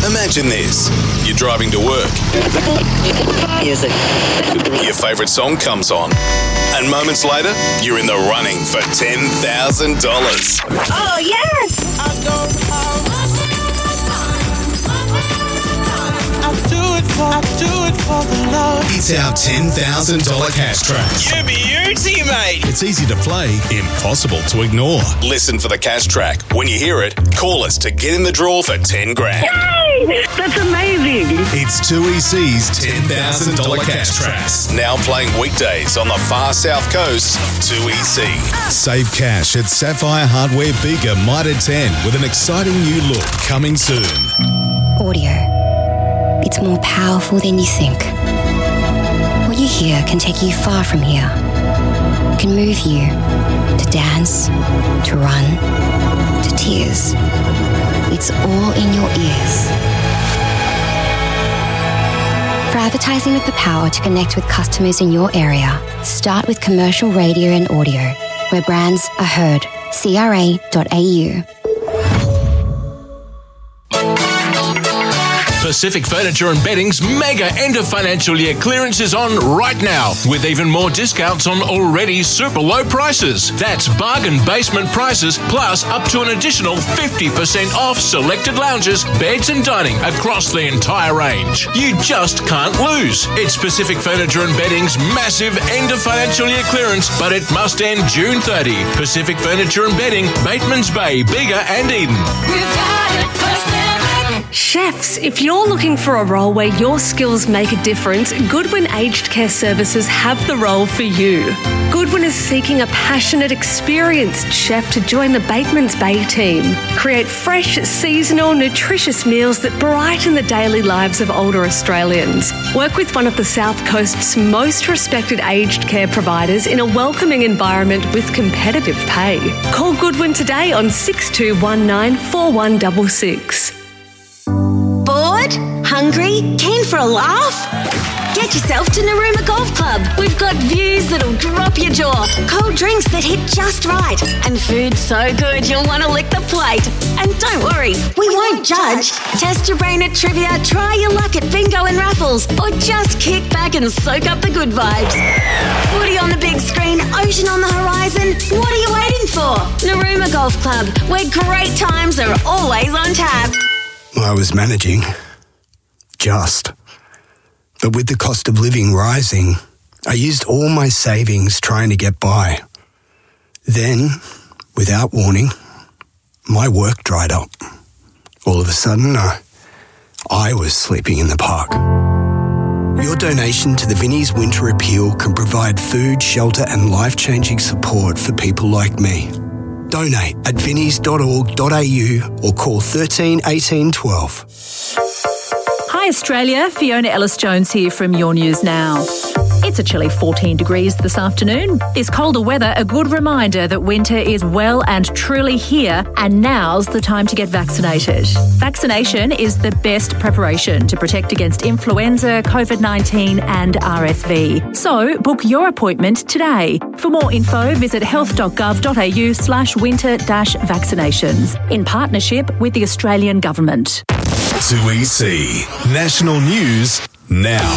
Imagine this. You're driving to work. Your favourite song comes on. And moments later, you're in the running for $10,000. Oh, yes! I do it for the Lord. It's our $10,000 cash track. You beauty, mate. It's easy to play, impossible to ignore. Listen for the cash track. When you hear it, call us to get in the draw for 10 grand. Yay! That's amazing. It's 2EC's $10,000 cash tracks. Now playing weekdays on the far south coast. 2EC. Save cash at Sapphire Hardware Bega Mitre 10 with an exciting new look coming soon. Audio. It's more powerful than you think. What you hear can take you far from here. Can move you to dance, to run, to tears. It's all in your ears. For advertising with the power to connect with customers in your area, start with commercial radio and audio, where brands are heard. CRA.au. Pacific Furniture and Bedding's mega end of financial year clearance is on right now, with even more discounts on already super low prices. That's bargain basement prices, plus up to an additional 50% off selected lounges, beds and dining across the entire range. You just can't lose. It's Pacific Furniture and Bedding's massive end of financial year clearance, but it must end June 30. Pacific Furniture and Bedding, Batemans Bay, Bega and Eden. We've got it Pacific. Chefs, if you're looking for a role where your skills make a difference, Goodwin Aged Care Services have the role for you. Goodwin is seeking a passionate, experienced chef to join the Batemans Bay team. Create fresh, seasonal, nutritious meals that brighten the daily lives of older Australians. Work with one of the South Coast's most respected aged care providers in a welcoming environment with competitive pay. Call Goodwin today on 6219 4166. Bored? Hungry? Keen for a laugh? Get yourself to Narooma Golf Club. We've got views that'll drop your jaw, cold drinks that hit just right, and food so good you'll want to lick the plate. And don't worry, we won't judge. Test your brain at trivia, try your luck at bingo and raffles, or just kick back and soak up the good vibes. Footy on the big screen, ocean on the horizon. What are you waiting for? Narooma Golf Club, where great times are always on tap. I was managing, but with the cost of living rising, I used all my savings trying to get by. Then, without warning, my work dried up. All of a sudden, I was sleeping in the park. Your donation to the Vinnie's Winter Appeal can provide food, shelter and life-changing support for people like me. Donate at vinnies.org.au or call 13 18 12. Hi Australia, Fiona Ellis-Jones here from Your News Now. It's a chilly 14 degrees this afternoon. This colder weather, a good reminder that winter is well and truly here, and now's the time to get vaccinated. Vaccination is the best preparation to protect against influenza, COVID-19 and RSV. So book your appointment today. For more info, visit health.gov.au/winter-vaccinations in partnership with the Australian Government. 2EC National News Now.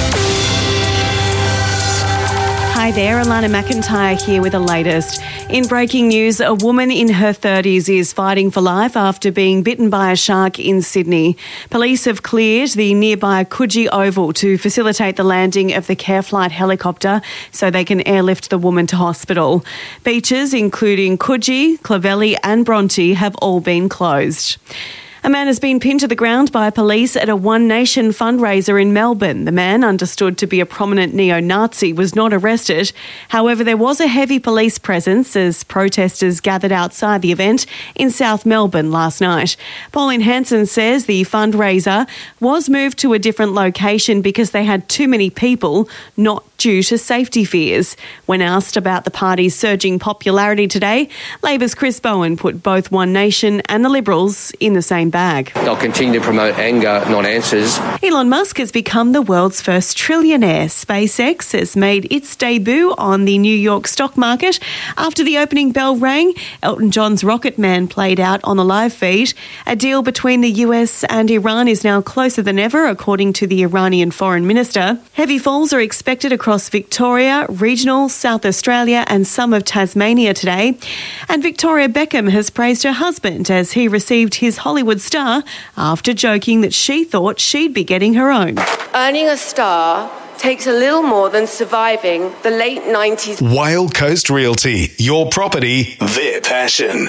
Hi there, Alana McIntyre here with the latest. In breaking news, a woman in her 30s is fighting for life after being bitten by a shark in Sydney. Police have cleared the nearby Coogee Oval to facilitate the landing of the Care Flight helicopter so they can airlift the woman to hospital. Beaches including Coogee, Clovelly and Bronte have all been closed. A man has been pinned to the ground by police at a One Nation fundraiser in Melbourne. The man, understood to be a prominent neo-Nazi, was not arrested. However, there was a heavy police presence as protesters gathered outside the event in South Melbourne last night. Pauline Hanson says the fundraiser was moved to a different location because they had too many people, not due to safety fears. When asked about the party's surging popularity today, Labor's Chris Bowen put both One Nation and the Liberals in the same bag. They'll continue to promote anger, not answers. Elon Musk has become the world's first trillionaire. SpaceX has made its debut on the New York stock market. After the opening bell rang, Elton John's Rocket Man played out on the live feed. A deal between the US and Iran is now closer than ever, according to the Iranian foreign minister. Heavy falls are expected across Victoria, regional, South Australia and some of Tasmania today. And Victoria Beckham has praised her husband as he received his Hollywood star after joking that she thought she'd be getting her own. Earning a star takes a little more than surviving the late 90s. Whale Coast Realty, your property, their passion.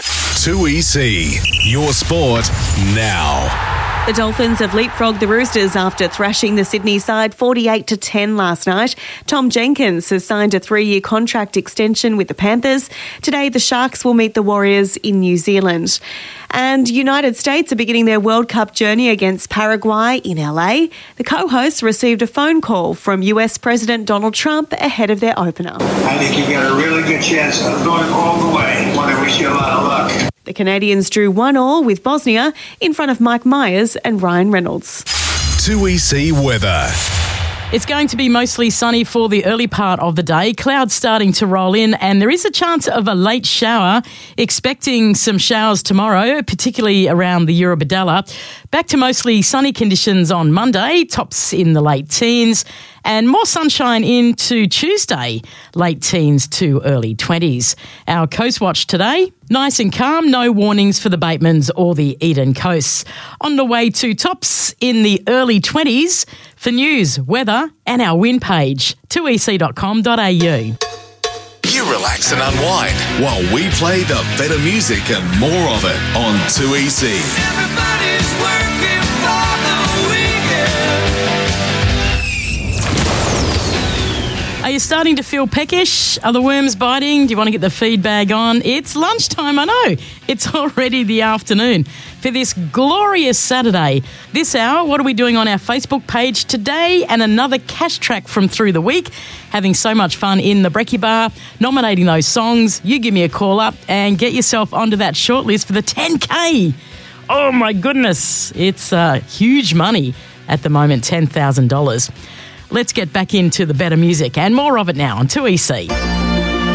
2EC, your sport now. The Dolphins have leapfrogged the Roosters after thrashing the Sydney side 48-10 last night. Tom Jenkins has signed a 3-year contract extension with the Panthers. Today, the Sharks will meet the Warriors in New Zealand. And United States are beginning their World Cup journey against Paraguay in LA. The co-hosts received a phone call from US President Donald Trump ahead of their opener. I think you've got a really good chance of going all the way. I want to wish you a lot of luck. The Canadians drew 1-1 with Bosnia in front of Mike Myers and Ryan Reynolds. 2EC weather. It's going to be mostly sunny for the early part of the day. Clouds starting to roll in and there is a chance of a late shower. Expecting some showers tomorrow, particularly around the Eurobodalla. Back to mostly sunny conditions on Monday, tops in the late teens. And more sunshine into Tuesday, late teens to early 20s. Our Coast Watch today, nice and calm, no warnings for the Batemans or the Eden Coasts. On the way to tops in the early 20s. For news, weather and our wind page, 2ec.com.au. You relax and unwind while we play the better music and more of it on 2EC. Everybody's working for the weekend. Are you starting to feel peckish? Are the worms biting? Do you want to get the feed bag on? It's lunchtime, I know. It's already the afternoon. For this glorious Saturday, this hour, what are we doing on our Facebook page today? And another cash track from through the week. Having so much fun in the Brekkie Bar, nominating those songs. You give me a call up and get yourself onto that shortlist for the 10K. Oh my goodness. It's huge money at the moment, $10,000. Let's get back into the better music and more of it now on 2EC.